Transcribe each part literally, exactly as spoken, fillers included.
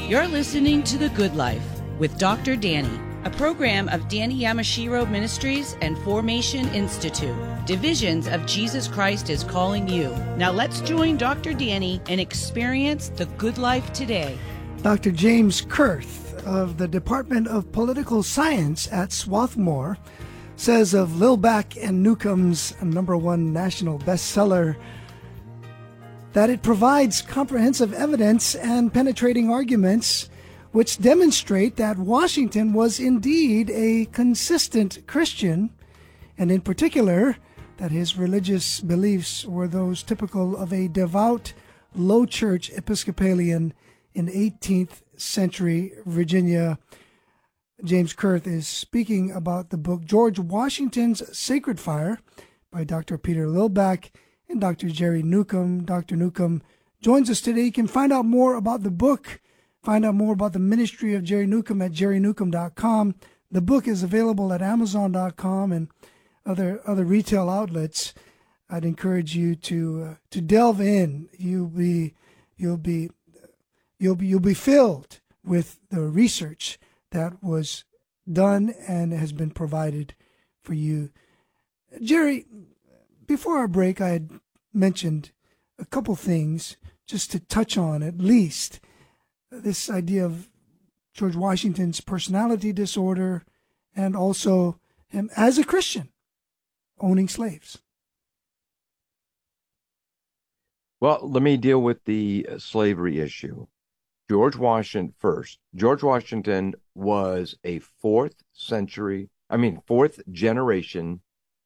You're listening to The Good Life with Doctor Danny, a program of Danny Yamashiro Ministries and Formation Institute. Divisions of Jesus Christ is calling you. Now let's join Doctor Danny and experience the good life today. Doctor James Kurth of the Department of Political Science at Swarthmore says of Lilback and Newcomb's number one national bestseller that it provides comprehensive evidence and penetrating arguments which demonstrate that Washington was indeed a consistent Christian, and in particular, that his religious beliefs were those typical of a devout, low-church Episcopalian in eighteenth century Virginia. James Kurth is speaking about the book George Washington's Sacred Fire by Doctor Peter Lilback and Doctor Jerry Newcomb. Doctor Newcomb joins us today. You can find out more about the book, find out more about the ministry of Jerry Newcomb at jerry newcomb dot com. The book is available at amazon dot com and other other retail outlets. I'd encourage you to uh, to delve in. You'll be you'll be you'll be you'll be filled with the research that was done and has been provided for you. Jerry, before our break, I had mentioned a couple things just to touch on, at least this idea of George Washington's personality disorder and also him as a Christian owning slaves. Well, let me deal with the slavery issue. George Washington first. George Washington was a fourth century, I mean, fourth generation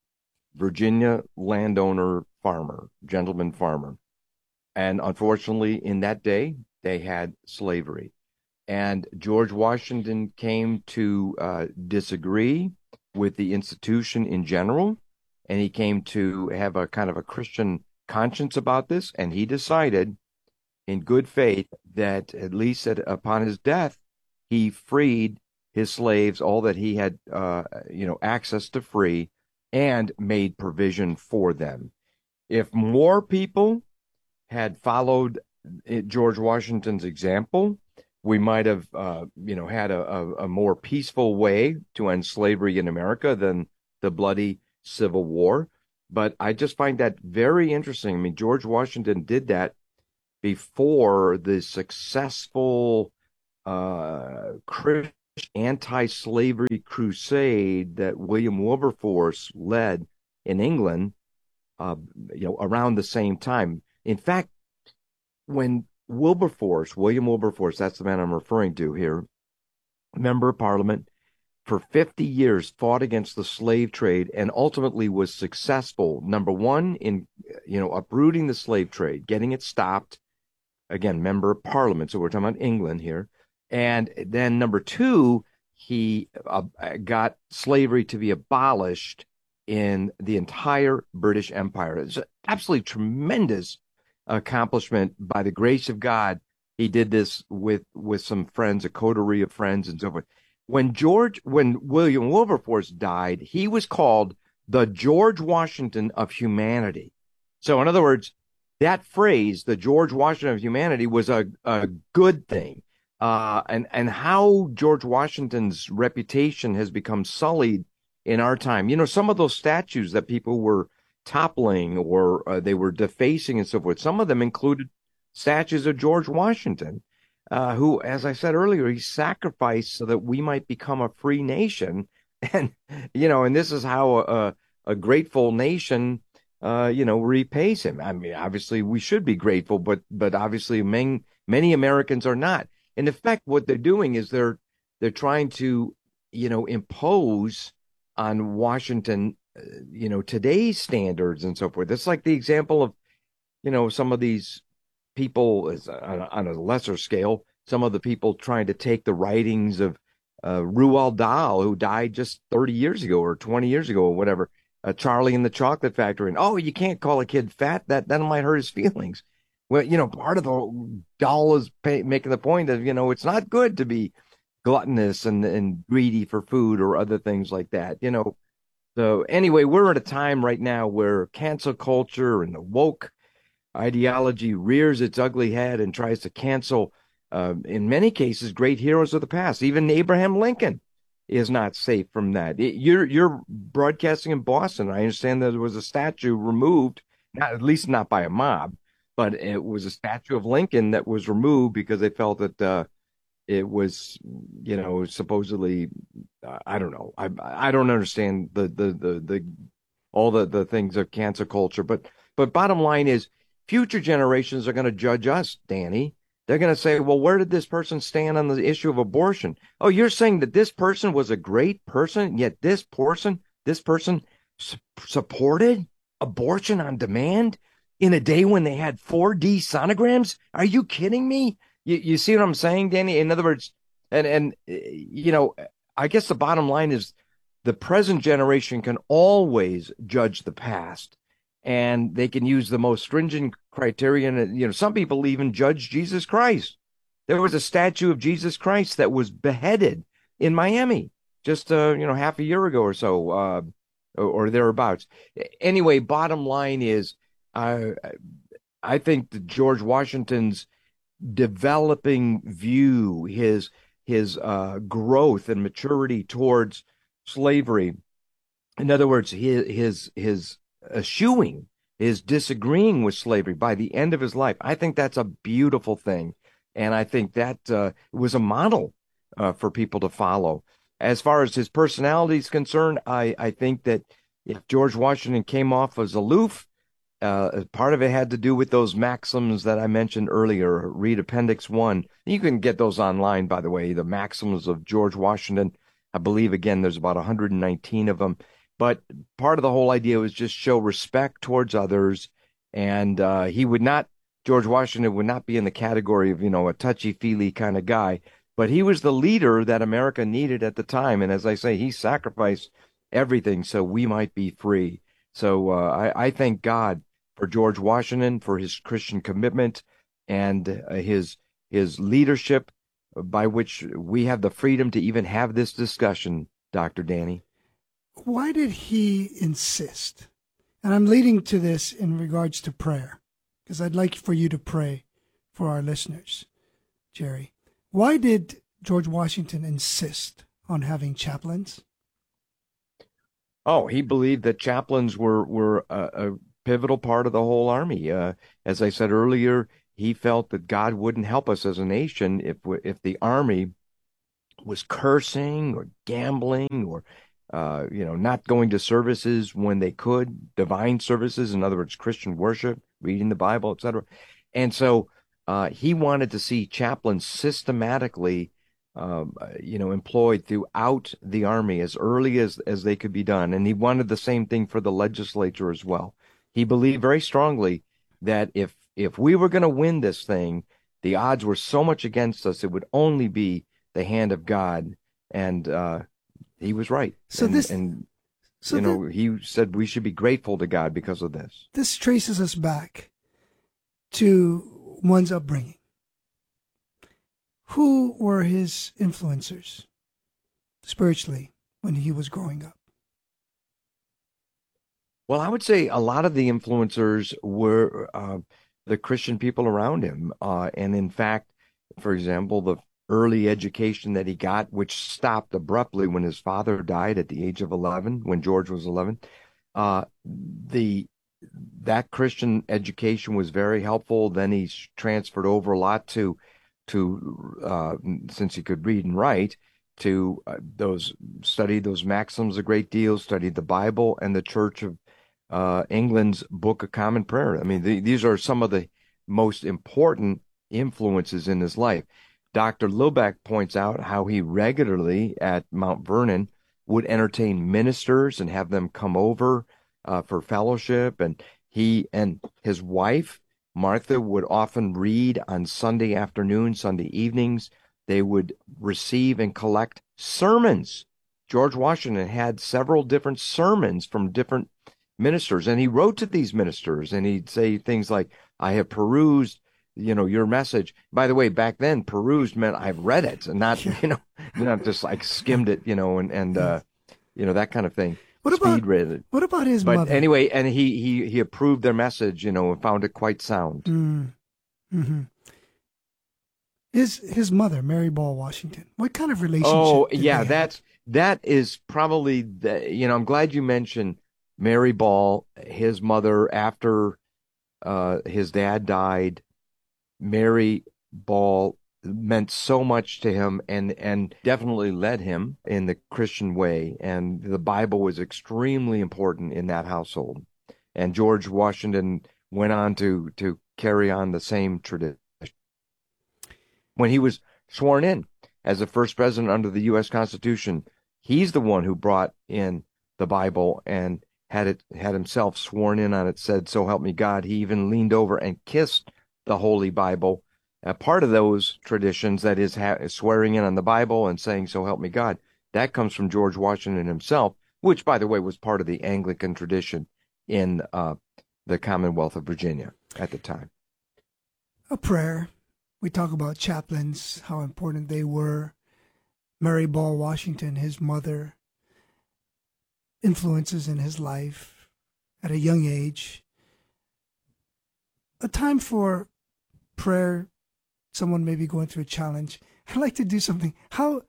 Virginia landowner farmer, gentleman farmer. And unfortunately, in that day, they had slavery. And George Washington came to uh, disagree with the institution in general, and he came to have a kind of a Christian conscience about this, and he decided in good faith that at least at, upon his death, he freed his slaves, all that he had, uh, you know, access to free, and made provision for them. If more people had followed George Washington's example, we might have, uh, you know, had a, a, a more peaceful way to end slavery in America than the bloody Civil War. But I just find that very interesting. I mean, George Washington did that before the successful uh, Christian anti-slavery crusade that William Wilberforce led in England, uh, you know, around the same time. In fact, when Wilberforce, William Wilberforce, that's the man I'm referring to here, member of Parliament, for fifty years fought against the slave trade and ultimately was successful, number one, in, you know, uprooting the slave trade, getting it stopped. Again, member of Parliament, so we're talking about England here. And then number two, he uh, got slavery to be abolished in the entire British Empire. It's an absolutely tremendous accomplishment by the grace of God. He did this with, with some friends, a coterie of friends and so forth. When George, when William Wilberforce died, he was called the George Washington of humanity. So in other words, that phrase, the George Washington of humanity, was a, a good thing. Uh, and, and how George Washington's reputation has become sullied in our time. You know, some of those statues that people were toppling or uh, they were defacing and so forth, some of them included statues of George Washington, uh, who, as I said earlier, he sacrificed so that we might become a free nation. And, you know, and this is how a, a grateful nation Uh, you know, repays him. I mean, obviously we should be grateful, but but obviously many many Americans are not. In effect, what they're doing is they're they're trying to, you know, impose on Washington, uh, you know, today's standards and so forth. It's like the example of, you know, some of these people is on a, on a lesser scale. Some of the people trying to take the writings of uh, Roald Dahl, who died just thirty years ago or twenty years ago or whatever. Uh, Charlie and the Chocolate Factory, and oh, you can't call a kid fat. That that might hurt his feelings. Well, you know, part of the doll is pay, making the point that, you know, it's not good to be gluttonous and and greedy for food or other things like that. You know, so anyway, we're at a time right now where cancel culture and the woke ideology rears its ugly head and tries to cancel uh, in many cases, great heroes of the past. Even Abraham Lincoln is not safe from that. It, you're you're broadcasting in Boston. I understand that there was a statue removed, not at least not by a mob, but it was a statue of Lincoln that was removed because they felt that uh, it was, you know, supposedly, uh, I don't know. I I don't understand the the the the all the the things of cancer culture, but but bottom line is, future generations are going to judge us, Danny. They're going to say, well, where did this person stand on the issue of abortion? Oh, you're saying that this person was a great person, yet this person, this person su- supported abortion on demand in a day when they had four D sonograms? Are you kidding me? You, you see what I'm saying, Danny? In other words, and, and, you know, I guess the bottom line is the present generation can always judge the past, and they can use the most stringent criterion. You know, some people even judge Jesus Christ. There was a statue of Jesus Christ that was beheaded in Miami just, uh, you know, half a year ago or so, uh, or, or thereabouts. Anyway, bottom line is, uh, I think that George Washington's developing view, his his uh, growth and maturity towards slavery, in other words, his his his eschewing, his disagreeing with slavery by the end of his life, I think that's a beautiful thing, and I think that uh, was a model uh, for people to follow. As far as his personality is concerned, I I think that if George Washington came off as aloof, Uh, part of it had to do with those maxims that I mentioned earlier. Read Appendix One. You can get those online, by the way, the maxims of George Washington. I believe, again, there's about one hundred nineteen of them. But part of the whole idea was just show respect towards others. And uh, he would not, George Washington would not be in the category of, you know, a touchy-feely kind of guy. But he was the leader that America needed at the time. And as I say, he sacrificed everything so we might be free. So uh, I, I thank God for George Washington, for his Christian commitment and uh, his his leadership, by which we have the freedom to even have this discussion, Doctor Danny. Why did he insist? And I'm leading to this in regards to prayer, because I'd like for you to pray for our listeners, Jerry. Why did George Washington insist on having chaplains? Oh, he believed that chaplains were were a, a pivotal part of the whole army. Uh, as I said earlier, he felt that God wouldn't help us as a nation if if the army was cursing or gambling or uh, you know, not going to services when they could, divine services, in other words, Christian worship, reading the Bible, et cetera. And so uh, he wanted to see chaplains systematically Um, you know, employed throughout the army as early as, as they could be done. And he wanted the same thing for the legislature as well. He believed very strongly that if if we were going to win this thing, the odds were so much against us, it would only be the hand of God. And uh, he was right. So and, this, and so you know, the, he said we should be grateful to God because of this. This traces us back to one's upbringing. Who were his influencers spiritually when he was growing up? Well, I would say a lot of the influencers were uh, the Christian people around him. Uh, and in fact, for example, the early education that he got, which stopped abruptly when his father died at the age of eleven, when George was eleven, uh, the that Christian education was very helpful. Then he transferred over a lot to to uh, since he could read and write, to uh, those studied those maxims a great deal, studied the Bible and the Church of uh, England's Book of Common Prayer. I mean, the, these are some of the most important influences in his life. Doctor Lillback points out how he regularly at Mount Vernon would entertain ministers and have them come over uh, for fellowship, and he and his wife Martha would often read on Sunday afternoon, Sunday evenings. They would receive and collect sermons. George Washington had several different sermons from different ministers, and he wrote to these ministers, and he'd say things like, I have perused, you know, your message. By the way, back then, perused meant I've read it, and not, you know, not just like skimmed it, you know, and, and uh, you know, that kind of thing. What about, Speed read it. What about his but mother? Anyway, and he, he, he approved their message, you know, and found it quite sound. Mm. Mm-hmm. His his mother, Mary Ball Washington. What kind of relationship? Oh, did yeah, they have? that's that is probably the, you know, I'm glad you mentioned Mary Ball, his mother after uh his dad died. Mary Ball meant so much to him and and definitely led him in the Christian way. And the Bible was extremely important in that household. And George Washington went on to to carry on the same tradition. When he was sworn in as the first president under the U S. Constitution, he's the one who brought in the Bible and had it had himself sworn in on it, said, "So help me God." He even leaned over and kissed the Holy Bible. Uh, part of those traditions, that is, ha- swearing in on the Bible and saying, "So help me God," that comes from George Washington himself, which, by the way, was part of the Anglican tradition in uh, the Commonwealth of Virginia at the time. A prayer. We talk about chaplains, how important they were. Mary Ball Washington, his mother, influences in his life at a young age. A time for prayer. Someone may be going through a challenge. I'd like to do something. How,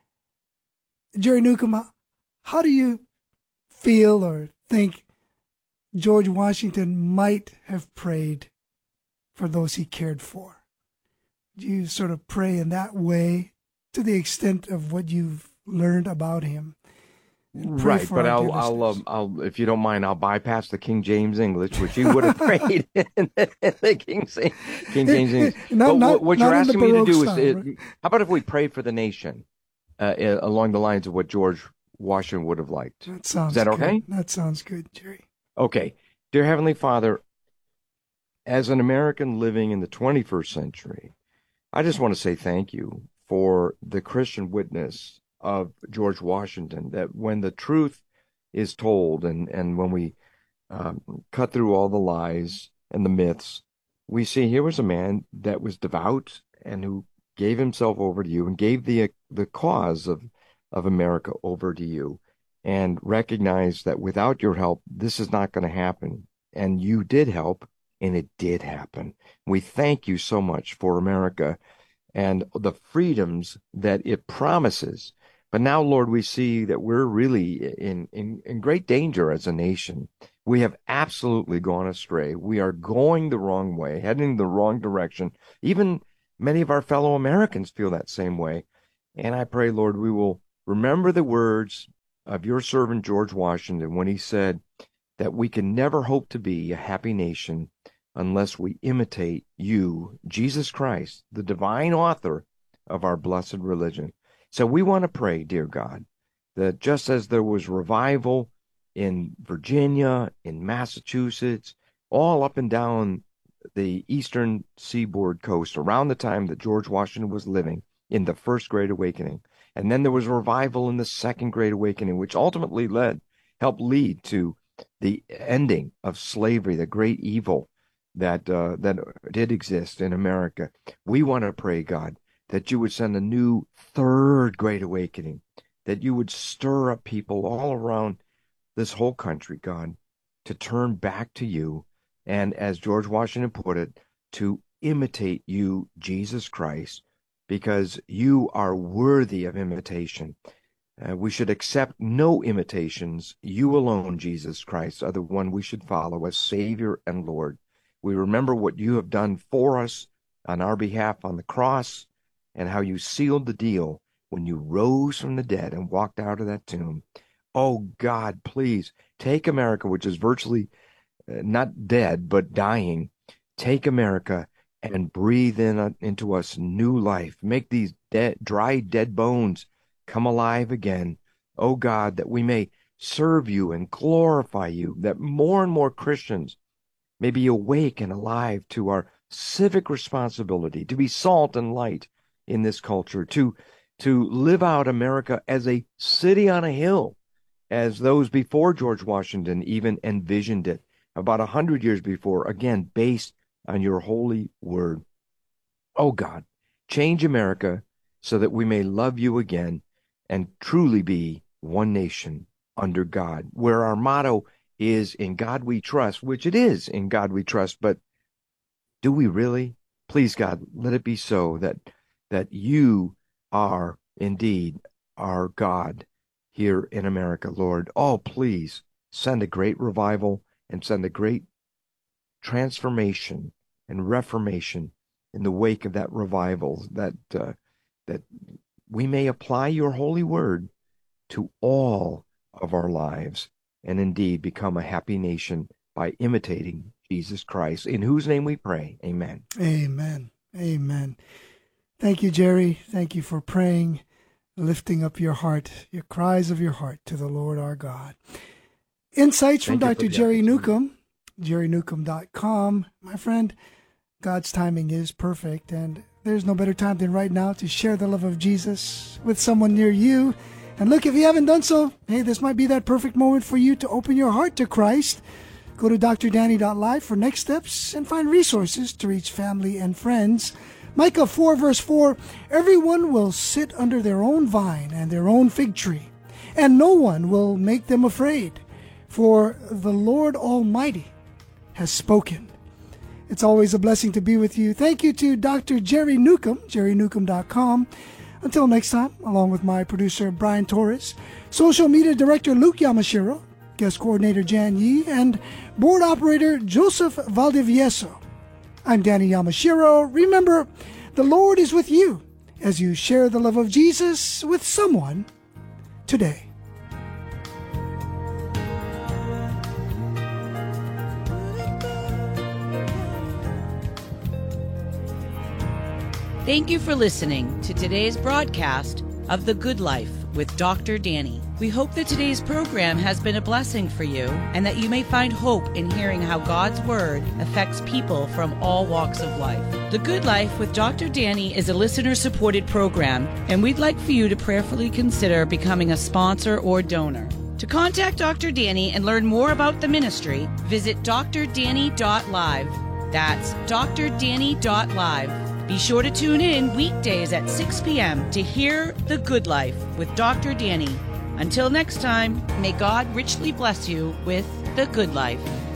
Jerry Newcomb, how, how do you feel or think George Washington might have prayed for those he cared for? Do you sort of pray in that way to the extent of what you've learned about him? Right, but I'll, I'll, um, I'll, if you don't mind, I'll bypass the King James English, which you would have prayed in the, in the King, King James English. not, but not, what, what not you're asking me to do style, is, right? it, how about if we pray for the nation uh, along the lines of what George Washington would have liked? That sounds is that good. okay? That sounds good, Jerry. Okay, dear Heavenly Father, as an American living in the twenty-first century, I just want to say thank you for the Christian witness of George Washington, that when the truth is told and, and when we um, cut through all the lies and the myths, we see here was a man that was devout and who gave himself over to you and gave the the cause of, of America over to you, and recognized that without your help, this is not going to happen. And you did help, and it did happen. We thank you so much for America and the freedoms that it promises. But now, Lord, we see that we're really in, in, in great danger as a nation. We have absolutely gone astray. We are going the wrong way, heading the wrong direction. Even many of our fellow Americans feel that same way. And I pray, Lord, we will remember the words of your servant George Washington when he said that we can never hope to be a happy nation unless we imitate you, Jesus Christ, the divine author of our blessed religion. So we want to pray, dear God, that just as there was revival in Virginia, in Massachusetts, all up and down the eastern seaboard coast around the time that George Washington was living in the First Great Awakening, and then there was revival in the Second Great Awakening, which ultimately led, helped lead to the ending of slavery, the great evil that uh, that did exist in America. We want to pray, God, that you would send a new third great awakening, that you would stir up people all around this whole country, God, to turn back to you, and as George Washington put it, to imitate you, Jesus Christ, because you are worthy of imitation. Uh, we should accept no imitations. You alone, Jesus Christ, are the one we should follow as Savior and Lord. We remember what you have done for us on our behalf on the cross, and how you sealed the deal when you rose from the dead and walked out of that tomb. Oh, God, please take America, which is virtually uh, not dead, but dying. Take America and breathe in uh, into us new life. Make these dead, dry, dead bones come alive again. Oh, God, that we may serve you and glorify you, that more and more Christians may be awake and alive to our civic responsibility to be salt and light in this culture, to to live out America as a city on a hill, as those before George Washington even envisioned it about a hundred years before, again, based on your holy word. Oh God, change America so that we may love you again and truly be one nation under God, where our motto is "In God we trust," which it is, in God we trust, but do we really? Please, God, let it be so that that you are indeed our God here in America, Lord. Oh, please send a great revival and send a great transformation and reformation in the wake of that revival, that uh, that we may apply your holy word to all of our lives and indeed become a happy nation by imitating Jesus Christ, in whose name we pray. Amen. Amen. Amen. Thank you, Jerry. Thank you for praying, lifting up your heart, your cries of your heart to the Lord our God. Insights from Doctor Jerry Newcomb, jerry newcomb dot com. My friend, God's timing is perfect, and there's no better time than right now to share the love of Jesus with someone near you. And look, if you haven't done so, hey, this might be that perfect moment for you to open your heart to Christ. Go to d r danny dot live for next steps and find resources to reach family and friends. Micah four, verse four, everyone will sit under their own vine and their own fig tree, and no one will make them afraid, for the Lord Almighty has spoken. It's always a blessing to be with you. Thank you to Doctor Jerry Newcomb, jerry newcomb dot com. Until next time, along with my producer, Brian Torres, social media director, Luke Yamashiro, guest coordinator, Jan Yi, and board operator, Joseph Valdivieso. I'm Danny Yamashiro. Remember, the Lord is with you as you share the love of Jesus with someone today. Thank you for listening to today's broadcast of The Good Life with Doctor Danny. We hope that today's program has been a blessing for you and that you may find hope in hearing how God's Word affects people from all walks of life. The Good Life with Doctor Danny is a listener-supported program, and we'd like for you to prayerfully consider becoming a sponsor or donor. To contact Doctor Danny and learn more about the ministry, visit d r danny dot live. That's d r danny dot live. Be sure to tune in weekdays at six p.m. to hear The Good Life with Doctor Danny. Until next time, may God richly bless you with The Good Life.